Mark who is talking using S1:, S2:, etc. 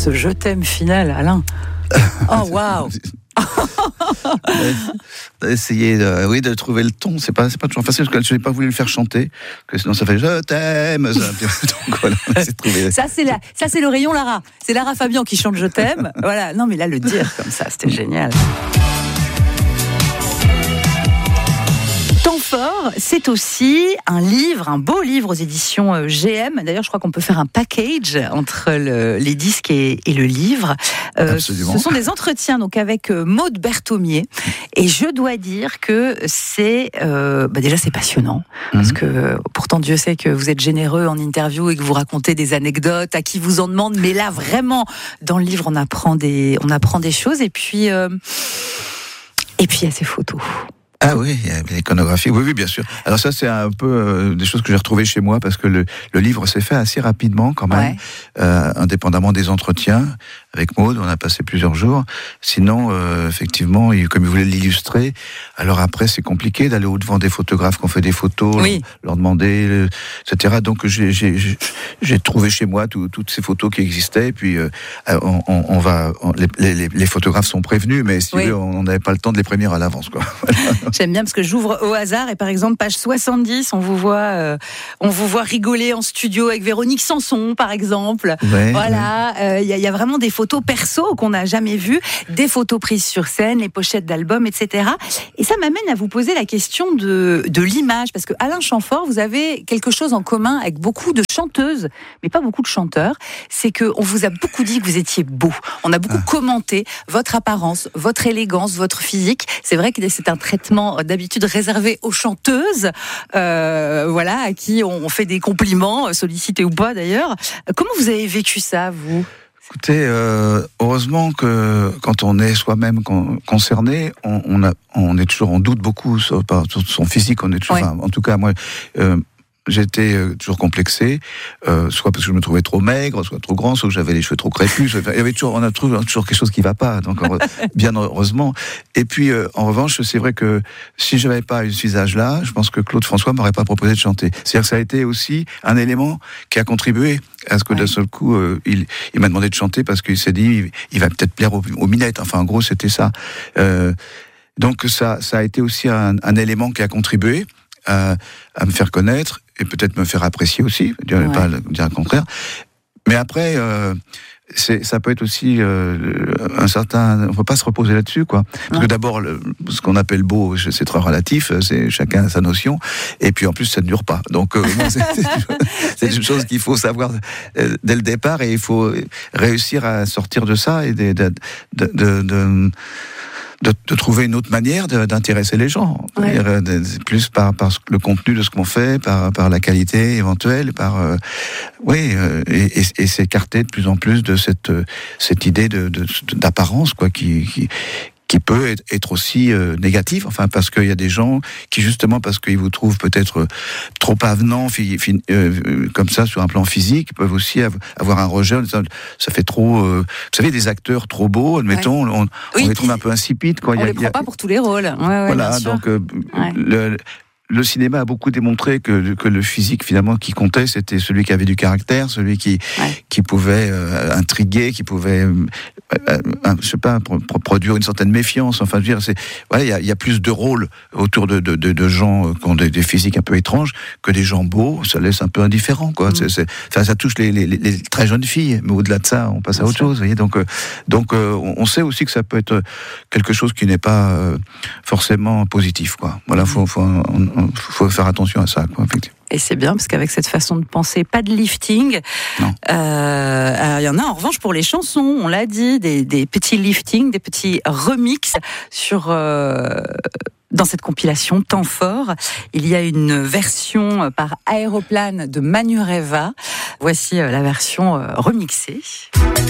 S1: ce je t'aime final, Alain. Oh waouh.
S2: Essayer de trouver le ton, c'est pas toujours facile parce que je n'ai pas voulu le faire chanter, que sinon ça fait je t'aime. Donc voilà,
S1: ça c'est le rayon Lara. C'est Lara Fabian qui chante je t'aime. Voilà, non mais là le dire comme ça, c'était génial. Temps fort, c'est aussi un livre, un beau livre aux éditions GM. D'ailleurs, je crois qu'on peut faire un package entre les disques et le livre.
S2: Absolument.
S1: Ce sont des entretiens donc avec Maud Berthomier. Et je dois dire que c'est déjà c'est passionnant parce que pourtant Dieu sait que vous êtes généreux en interview et que vous racontez des anecdotes à qui vous en demande. Mais là, vraiment, dans le livre, on apprend des choses. Et puis il y a ces photos.
S2: Ah oui, il y a l'iconographie, oui, bien sûr. Alors ça, c'est un peu des choses que j'ai retrouvées chez moi, parce que le livre s'est fait assez rapidement quand même, indépendamment des entretiens. Avec Maud, on a passé plusieurs jours. Sinon, effectivement, comme il voulait l'illustrer, alors après, c'est compliqué d'aller au-devant des photographes qui ont fait des photos, leur demander, etc. Donc j'ai trouvé chez moi toutes ces photos qui existaient, et puis les photographes sont prévenus, mais si vous voulez, on n'avait pas le temps de les prévenir à l'avance, quoi.
S1: J'aime bien parce que j'ouvre au hasard et par exemple page 70, on vous voit rigoler en studio avec Véronique Sanson par exemple. Il y a vraiment des photos perso qu'on n'a jamais vues, des photos prises sur scène, les pochettes d'albums, etc. Et ça m'amène à vous poser la question de l'image, parce que Alain Chamfort, vous avez quelque chose en commun avec beaucoup de chanteuses, mais pas beaucoup de chanteurs. C'est que on vous a beaucoup dit que vous étiez beau. On a beaucoup commenté votre apparence, votre élégance, votre physique. C'est vrai que c'est un traitement d'habitude réservé aux chanteuses, à qui on fait des compliments, sollicités ou pas d'ailleurs. Comment vous avez vécu ça, vous ?
S2: Écoutez, heureusement que quand on est soi-même concerné, on est toujours, on doute beaucoup sur son physique. On est toujours, en tout cas moi. J'étais toujours complexé, soit parce que je me trouvais trop maigre, soit trop grand, soit que j'avais les cheveux trop crépus. On a toujours quelque chose qui va pas, donc bien heureusement. Et puis, en revanche, c'est vrai que si je n'avais pas eu ce visage-là, je pense que Claude François m'aurait pas proposé de chanter. C'est-à-dire que ça a été aussi un élément qui a contribué à ce que d'un seul coup, il m'a demandé de chanter parce qu'il s'est dit, il va peut-être plaire aux minettes. Enfin, en gros, c'était ça. Donc ça a été aussi un élément qui a contribué à me faire connaître et peut-être me faire apprécier aussi, pas dire le contraire. Mais après, ça peut être aussi un certain... On ne peut pas se reposer là-dessus, quoi. Parce que d'abord, ce qu'on appelle beau, c'est très relatif, c'est chacun a sa notion, et puis en plus, ça ne dure pas. Donc, c'est une chose qu'il faut savoir dès le départ, et il faut réussir à sortir de ça et de trouver une autre manière d'intéresser les gens, plus par le contenu de ce qu'on fait, par la qualité éventuelle, et s'écarter de plus en plus de cette idée d'apparence, quoi, qui peut être aussi négative, enfin, parce qu'il y a des gens qui, justement, parce qu'ils vous trouvent peut-être trop avenants, comme ça, sur un plan physique, peuvent aussi avoir un rejet. Ça fait trop... vous savez, des acteurs trop beaux, admettons, on les trouve un peu insipides, quoi.
S1: On les prend pas pour tous les rôles.
S2: Voilà, donc le cinéma a beaucoup démontré que le physique, finalement, qui comptait, c'était celui qui avait du caractère, celui qui pouvait intriguer, qui pouvait, produire une certaine méfiance. Enfin, je veux dire, il y a plus de rôles autour de gens qui ont des physiques un peu étranges que des gens beaux. Ça laisse un peu indifférent, quoi. Ça touche les très jeunes filles, mais au-delà de ça, on passe à autre chose. Vous voyez, donc, on sait aussi que ça peut être quelque chose qui n'est pas forcément positif, quoi. Voilà, faut faire attention à ça, quoi, effectivement.
S1: Et c'est bien, parce qu'avec cette façon de penser, pas de lifting. Non. Il y en a en revanche pour les chansons, on l'a dit, des petits liftings, des petits remixes dans cette compilation Temps fort. Il y a une version par Aéroplane de Manureva. Voici la version remixée.